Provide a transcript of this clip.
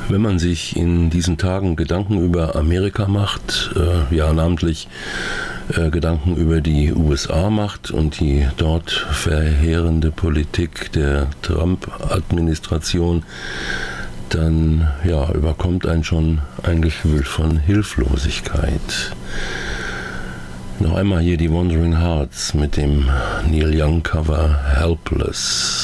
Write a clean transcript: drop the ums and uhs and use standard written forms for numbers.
Wenn man sich in diesen Tagen Gedanken über Amerika macht, ja namentlich Gedanken über die USA macht und die dort verheerende Politik der Trump-Administration, dann ja, überkommt einen schon ein Gefühl von Hilflosigkeit. Noch einmal hier die Wandering Hearts mit dem Neil Young Cover Helpless.